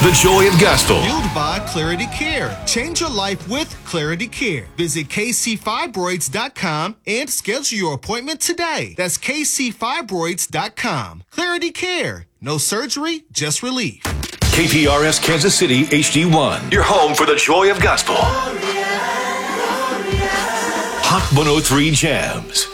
The Joy of Gospel. Fueled by Clarity Care. Change your life with Clarity Care. Visit kcfibroids.com and schedule your appointment today. That's kcfibroids.com. Clarity Care. No surgery, just relief. KTRS Kansas City HD1. Your home for the Joy of Gospel. Hot 103 Jams.